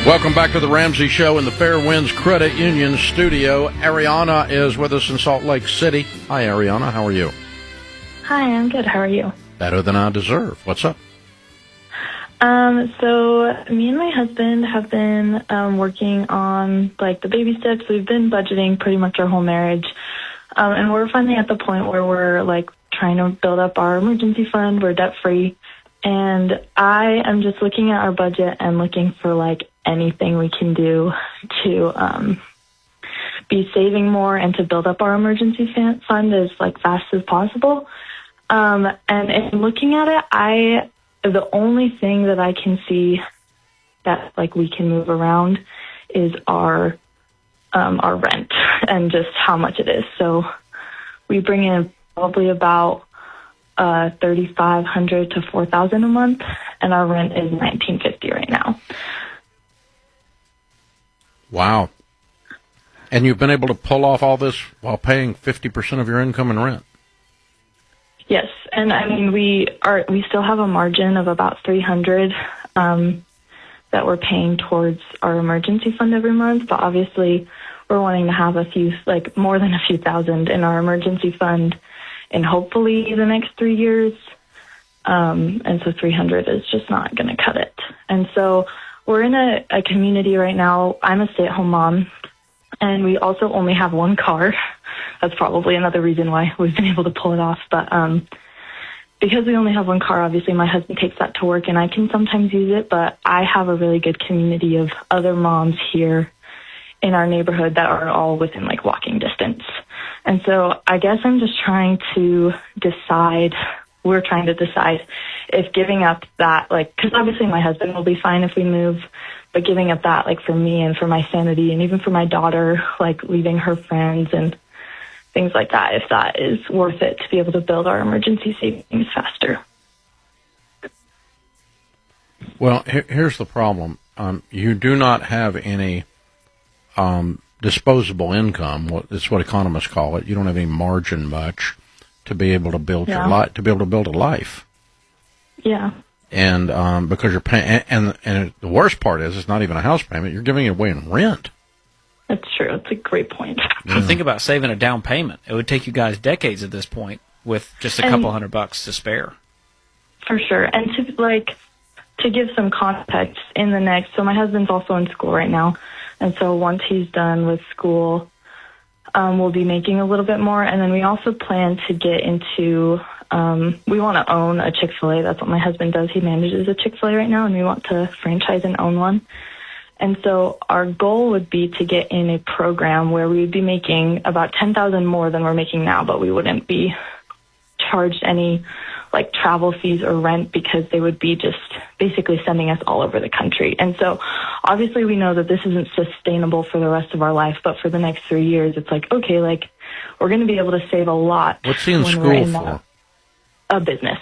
Welcome back to the Ramsey Show in the Fairwinds Credit Union studio. Ariana is with us in Salt Lake City. Hi, Ariana. How are you? Hi, I'm good. How are you? Better than I deserve. What's up? So me and my husband have been working on the baby steps. We've been budgeting pretty much our whole marriage, and we're finally at the point where we're trying to build up our emergency fund. We're debt free, and I am just looking at our budget and looking for anything we can do to be saving more and to build up our emergency fund as fast as possible. And in looking at it, the only thing that I can see that we can move around is our rent and just how much it is. So we bring in probably about $3,500 to $4,000 a month, and our rent is $1,950 right now. Wow. And you've been able to pull off all this while paying 50% of your income in rent? Yes, and I mean we still have a margin of about $300 that we're paying towards our emergency fund every month. But obviously, we're wanting to have a few, more than a few thousand in our emergency fund, in hopefully the next 3 years. And so $300 is just not going to cut it. And so we're in a community right now. I'm a stay-at-home mom, and we also only have one car. That's probably another reason why we've been able to pull it off. But because we only have one car, obviously my husband takes that to work, and I can sometimes use it. But I have a really good community of other moms here in our neighborhood that are all within walking distance. And so I guess I'm just trying to decide. We're trying to decide if giving up that, because obviously my husband will be fine if we move, but giving up that, for me and for my sanity and even for my daughter, leaving her friends and things like that, if that is worth it to be able to build our emergency savings faster. Well, here's the problem. You do not have any disposable income. It's what economists call it. You don't have any margin much to be able to build your life, to be able to build a life. Yeah. And because you're paying, and the worst part is it's not even a house payment. You're giving it away in rent. That's true. It's a great point. So think about saving a down payment. It would take you guys decades at this point with just a couple $100 to spare. For sure. And to give some context so my husband's also in school right now. And so once he's done with school, we'll be making a little bit more. And then we also plan to get into, we want to own a Chick-fil-A. That's what my husband does. He manages a Chick-fil-A right now, and we want to franchise and own one. And so our goal would be to get in a program where we would be making about $10,000 more than we're making now, but we wouldn't be charged any travel fees or rent, because they would be just basically sending us all over the country. And so obviously we know that this isn't sustainable for the rest of our life, but for the next 3 years, it's okay, we're going to be able to save a lot. What's he in school for? A business.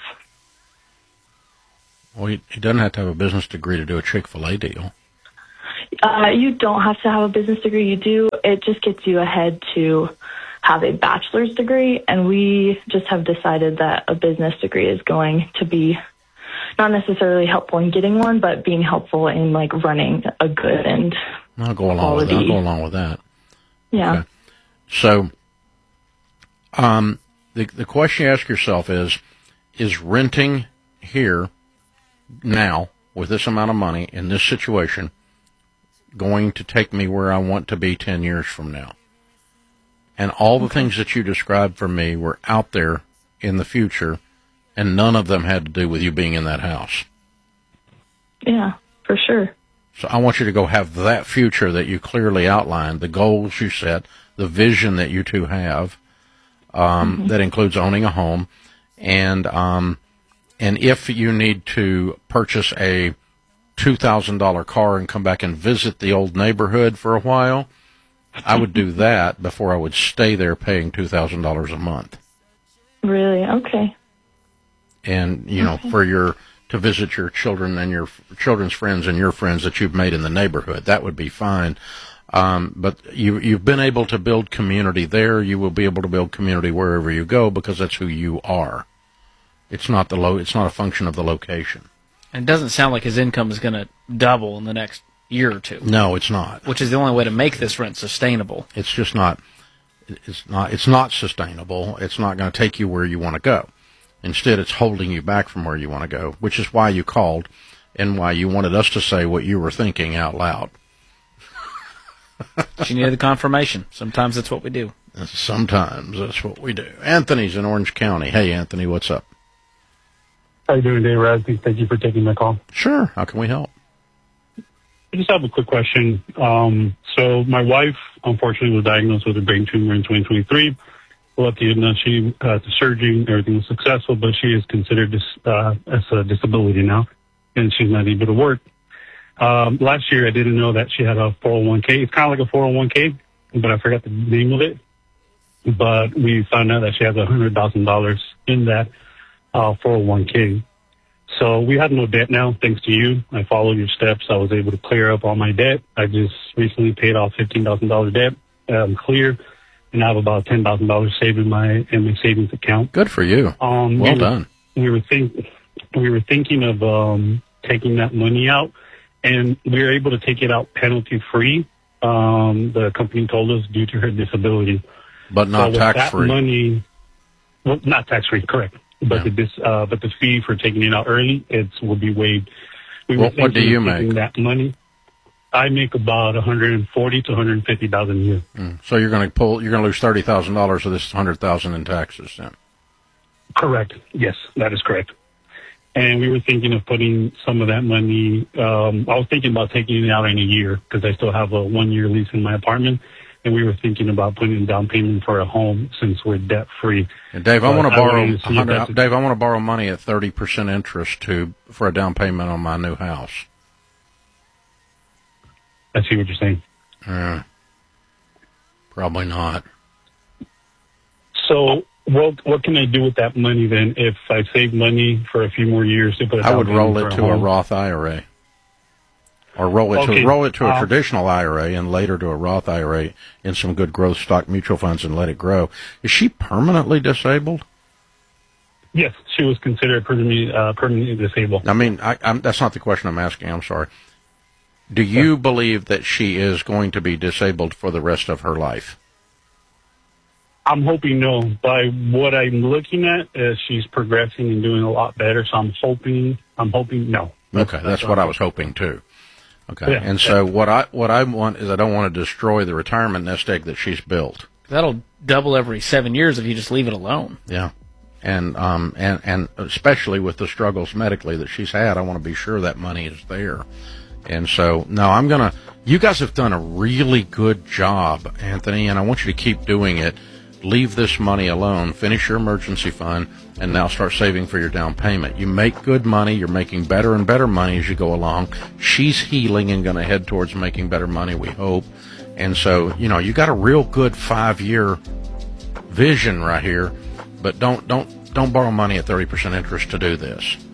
Well, he doesn't have to have a business degree to do a Chick-fil-A deal. You don't have to have a business degree. You do. It just gets you ahead to have a bachelor's degree, and we just have decided that a business degree is going to be not necessarily helpful in getting one, but being helpful in running a good and I'll go along with that. Yeah. Okay. So, the question you ask yourself is renting here now with this amount of money in this situation going to take me where I want to be 10 years from now? And all the things that you described for me were out there in the future, and none of them had to do with you being in that house. Yeah, for sure. So I want you to go have that future that you clearly outlined, the goals you set, the vision that you two have, that includes owning a home. And if you need to purchase a $2,000 car and come back and visit the old neighborhood for a while, I would do that before I would stay there paying $2,000 a month. Really? Okay. And, to visit your children and your children's friends and your friends that you've made in the neighborhood, that would be fine. But you've been able to build community there. You will be able to build community wherever you go, because that's who you are. It's not a function of the location. And it doesn't sound like his income is going to double in the next year or two. No, it's not. Which is the only way to make this rent sustainable. It's just not. It's not sustainable. It's not going to take you where you want to go. Instead, it's holding you back from where you want to go, which is why you called and why you wanted us to say what you were thinking out loud. She needed the confirmation. Sometimes that's what we do. Sometimes that's what we do. Anthony's in Orange County. Hey, Anthony, what's up? How you doing, Dave Rasby? Thank you for taking my call. Sure. How can we help? I just have a quick question. So my wife, unfortunately, was diagnosed with a brain tumor in 2023. Lucky enough, she had the surgery, everything was successful, but she is considered as a disability now, and she's not able to work. Last year, I didn't know that she had a 401k. It's kind of like a 401k, but I forgot the name of it. But we found out that she has $100,000 in that 401k. So we have no debt now, thanks to you. I followed your steps. I was able to clear up all my debt. I just recently paid off $15,000 debt. I'm clear, and I have about $10,000 saved in my savings account. Good for you. Well done. We were thinking of taking that money out, and we were able to take it out penalty free. The company told us due to her disability, but not tax free. Money, well, not tax free, correct. But yeah. But the fee for taking it out early, will be waived. What do you make? That money, I make about $140,000 to $150,000 a year. So you're going to lose $30,000 of this $100,000 in taxes, then? Correct. Yes, that is correct. And we were thinking of putting some of that money. I was thinking about taking it out in a year because I still have a 1-year lease in my apartment. And we were thinking about putting in down payment for a home since we're debt free. And Dave, I want to borrow. Dave, I want to borrow money at 30% interest for a down payment on my new house. I see what you're saying. Probably not. So, what can I do with that money then? If I save money for a few more years to put a down I would roll it to a home? Roth IRA. Or roll it to a traditional IRA and later to a Roth IRA in some good growth stock mutual funds and let it grow. Is she permanently disabled? Yes, she was considered permanently disabled. I mean, that's not the question I'm asking. I'm sorry. Do you believe that she is going to be disabled for the rest of her life? I'm hoping no. By what I'm looking at, she's progressing and doing a lot better. So I'm hoping no. Okay, that's what I was hoping too. Okay, yeah. And so what I want is I don't want to destroy the retirement nest egg that she's built. That'll double every 7 years if you just leave it alone. Yeah, and especially with the struggles medically that she's had, I want to be sure that money is there. And so no, you guys have done a really good job, Anthony, and I want you to keep doing it. Leave this money alone, finish your emergency fund, and now start saving for your down payment. You make good money. You're making better and better money as you go along. She's healing and going to head towards making better money, we hope. And so, you got a real good 5-year vision right here, but don't borrow money at 30% interest to do this.